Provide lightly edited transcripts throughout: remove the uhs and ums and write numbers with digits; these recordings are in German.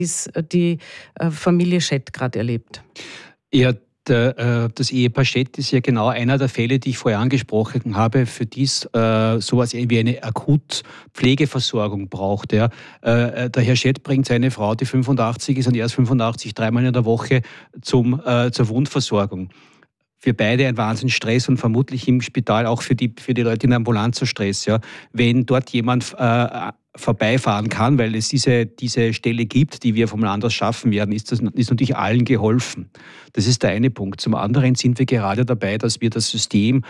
die Familie Schett gerade erlebt? Ja, das Ehepaar Schett ist ja genau einer der Fälle, die ich vorher angesprochen habe, für die es sowas wie eine Akutpflegeversorgung braucht. Ja. Der Herr Schett bringt seine Frau, die 85 ist und er ist 85, dreimal in der Woche zur Wundversorgung. Für beide ein Wahnsinnsstress und vermutlich im Spital auch für die Leute in der Ambulanz so Stress. Ja. Wenn dort jemand vorbeifahren kann, weil es diese Stelle gibt, die wir vom Land aus schaffen werden, ist natürlich allen geholfen. Das ist der eine Punkt. Zum anderen sind wir gerade dabei, dass wir das System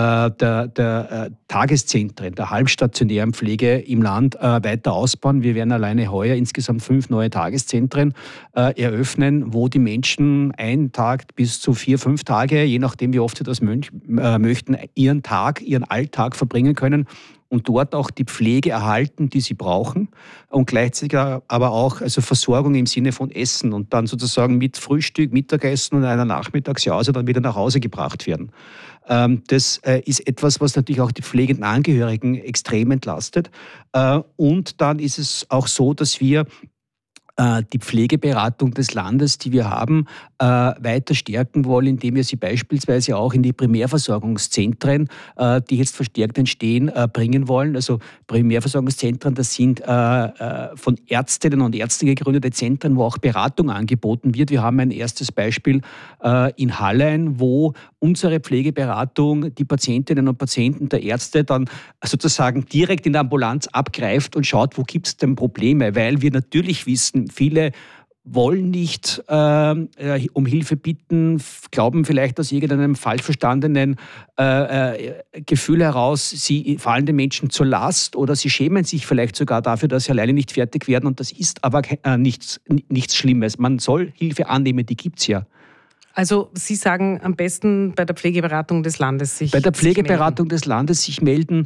der Tageszentren, der halbstationären Pflege im Land weiter ausbauen. Wir werden alleine heuer insgesamt 5 neue Tageszentren eröffnen, wo die Menschen einen Tag bis zu 4, 5 Tage, je nachdem wie oft sie das möchten, ihren Alltag verbringen können und dort auch die Pflege erhalten, die sie brauchen und gleichzeitig aber auch also Versorgung im Sinne von Essen und dann sozusagen mit Frühstück, Mittagessen und einer Nachmittagsjause dann wieder nach Hause gebracht werden. Das ist etwas, was natürlich auch die pflegenden Angehörigen extrem entlastet. Und dann ist es auch so, dass wir die Pflegeberatung des Landes, die wir haben, weiter stärken wollen, indem wir sie beispielsweise auch in die Primärversorgungszentren, die jetzt verstärkt entstehen, bringen wollen. Also Primärversorgungszentren, das sind von Ärztinnen und Ärzten gegründete Zentren, wo auch Beratung angeboten wird. Wir haben ein erstes Beispiel in Hallein, wo unsere Pflegeberatung die Patientinnen und Patienten der Ärzte dann sozusagen direkt in der Ambulanz abgreift und schaut, wo gibt es denn Probleme, weil wir natürlich wissen, viele wollen nicht um Hilfe bitten, glauben vielleicht aus irgendeinem falsch verstandenen Gefühl heraus, sie fallen den Menschen zur Last oder sie schämen sich vielleicht sogar dafür, dass sie alleine nicht fertig werden und das ist aber nichts Schlimmes. Man soll Hilfe annehmen, die gibt es ja. Also Sie sagen am besten bei der Pflegeberatung des Landes sich melden. Bei der Pflegeberatung des Landes sich melden.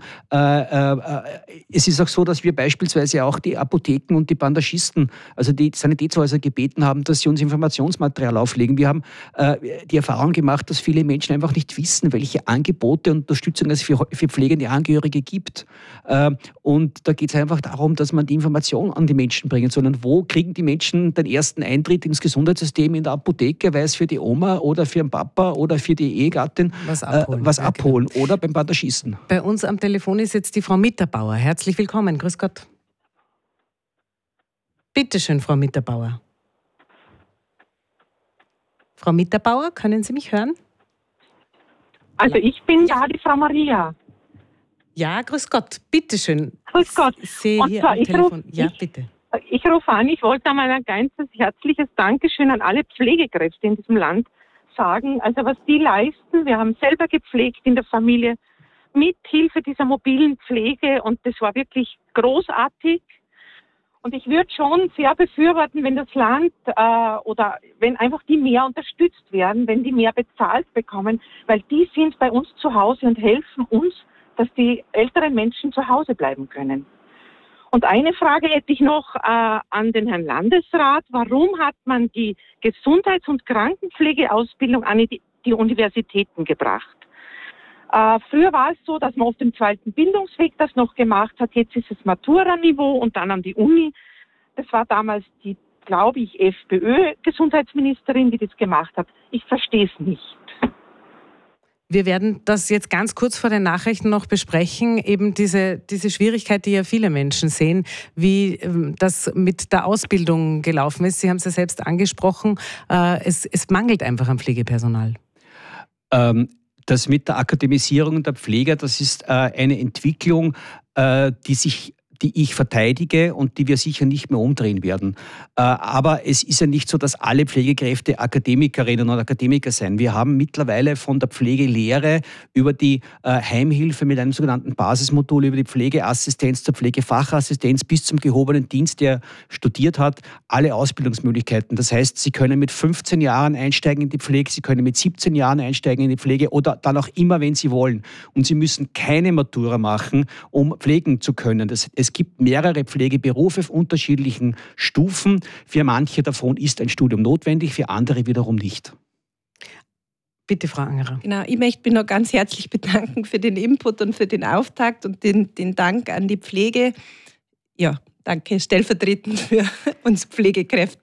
Es ist auch so, dass wir beispielsweise auch die Apotheken und die Bandagisten, also die Sanitätshäuser gebeten haben, dass sie uns Informationsmaterial auflegen. Wir haben die Erfahrung gemacht, dass viele Menschen einfach nicht wissen, welche Angebote und Unterstützung es für pflegende Angehörige gibt. Und da geht es einfach darum, dass man die Information an die Menschen bringt, sondern wo kriegen die Menschen den ersten Eintritt ins Gesundheitssystem in der Apotheke, weil es für die Oma oder für den Papa oder für die Ehegattin was abholen oder beim Bandagisten. Bei uns am Telefon ist jetzt die Frau Mitterbauer. Herzlich willkommen. Grüß Gott. Bitte schön, Frau Mitterbauer. Frau Mitterbauer, können Sie mich hören? Also ich bin da die Frau Maria. Ja, grüß Gott. Bitte schön. Grüß Gott. Ich sehe hier am Telefon. Bitte. Ich rufe an, ich wollte einmal ein ganz herzliches Dankeschön an alle Pflegekräfte in diesem Land sagen. Also was die leisten, wir haben selber gepflegt in der Familie mit Hilfe dieser mobilen Pflege und das war wirklich großartig. Und ich würde schon sehr befürworten, wenn das Land oder wenn einfach die mehr unterstützt werden, wenn die mehr bezahlt bekommen, weil die sind bei uns zu Hause und helfen uns, dass die älteren Menschen zu Hause bleiben können. Und eine Frage hätte ich noch an den Herrn Landesrat. Warum hat man die Gesundheits- und Krankenpflegeausbildung an die Universitäten gebracht? Früher war es so, dass man auf dem zweiten Bildungsweg das noch gemacht hat. Jetzt ist es Matura-Niveau und dann an die Uni. Das war damals die, glaube ich, FPÖ-Gesundheitsministerin, die das gemacht hat. Ich verstehe es nicht. Wir werden das jetzt ganz kurz vor den Nachrichten noch besprechen, eben diese Schwierigkeit, die ja viele Menschen sehen, wie das mit der Ausbildung gelaufen ist. Sie haben es ja selbst angesprochen, es mangelt einfach an Pflegepersonal. Das mit der Akademisierung der Pfleger, das ist eine Entwicklung, die ich verteidige und die wir sicher nicht mehr umdrehen werden. Aber es ist ja nicht so, dass alle Pflegekräfte Akademikerinnen und Akademiker sein. Wir haben mittlerweile von der Pflegelehre über die Heimhilfe mit einem sogenannten Basismodul, über die Pflegeassistenz zur Pflegefachassistenz bis zum gehobenen Dienst, der studiert hat, alle Ausbildungsmöglichkeiten. Das heißt, Sie können mit 15 Jahren einsteigen in die Pflege, Sie können mit 17 Jahren einsteigen in die Pflege oder dann auch immer, wenn Sie wollen. Und Sie müssen keine Matura machen, um pflegen zu können. Es gibt mehrere Pflegeberufe auf unterschiedlichen Stufen. Für manche davon ist ein Studium notwendig, für andere wiederum nicht. Bitte, Frau Angerer. Genau, ich möchte mich noch ganz herzlich bedanken für den Input und für den Auftakt und den Dank an die Pflege. Ja, Danke, stellvertretend für uns Pflegekräfte.